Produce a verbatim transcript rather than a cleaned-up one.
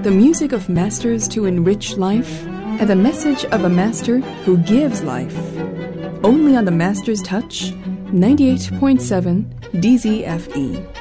The music of masters to enrich life, and the message of a master who gives life. Only on the Master's Touch, ninety-eight point seven D Z F E.